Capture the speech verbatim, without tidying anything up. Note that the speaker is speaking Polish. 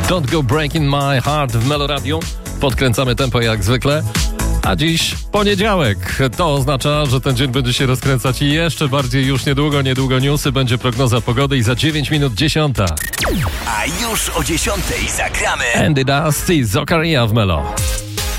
Don't Go Breaking My Heart w Melo Radio. Podkręcamy tempo jak zwykle. A dziś poniedziałek. To oznacza, że ten dzień będzie się rozkręcać i jeszcze bardziej już niedługo, niedługo newsy, będzie prognoza pogody i za dziewięć minut dziesiąta. A już o dziesiątej zagramy Andy Dust i Zokaria w Melo.